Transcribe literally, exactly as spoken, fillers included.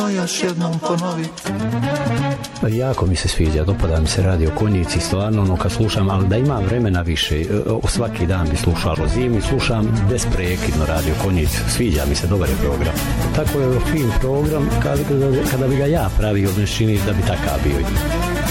još jednom ponoviti. Jako mi se sviđa, dopada mi se Radio Konjici, stvarno ono kad slušam, ali da imam vremena više, svaki dan bi slušao zimi, slušam besprekidno Radio Konjici, sviđa mi se, dobar je program. Tako je fin program, kada, kada bi ga ja pravio, ne čini da bi takav bio.